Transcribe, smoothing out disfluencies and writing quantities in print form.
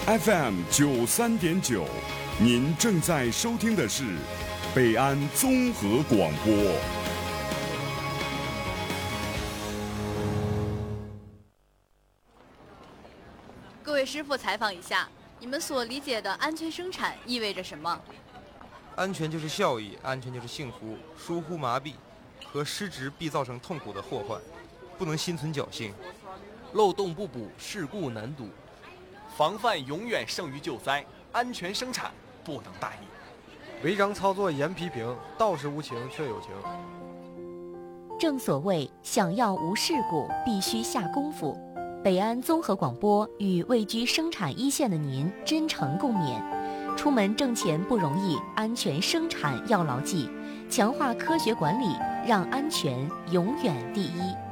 FM93.9，您正在收听的是北安综合广播。 各位师傅，采访一下，你们所理解的安全生产意味着什么？ 安全就是效益，安全就是幸福。疏忽麻痹和失职必造成痛苦的祸患，不能心存侥幸。 漏洞不补，事故难堵。 防范永远胜于救灾，安全生产不能大意。 违章操作严批评，道是无情却有情。 正所谓想要无事故，必须下功夫。北安综合广播与位居生产一线的您真诚共勉。出门挣钱不容易，安全生产要牢记，强化科学管理，让安全永远第一。